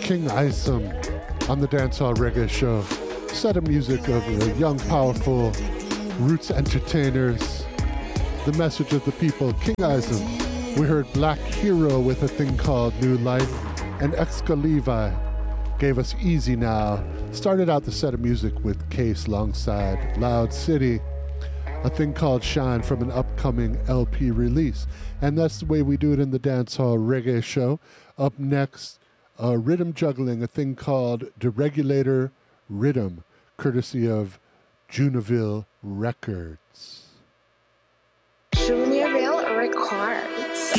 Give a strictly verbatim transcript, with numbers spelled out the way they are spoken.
King Isom on the Dancehall Reggae Show. Set of music of the young, powerful roots entertainers. The message of the people, King Isom. We heard Black Hero with a thing called New Life, and Exca Levi gave us Easy Now. Started out the set of music with Case alongside Loud City, a thing called Shine from an upcoming L P release. And that's the way we do it in the Dancehall Reggae Show. Up next, uh, Rhythm Juggling, a thing called Deregulator Rhythm, courtesy of Junaville Records.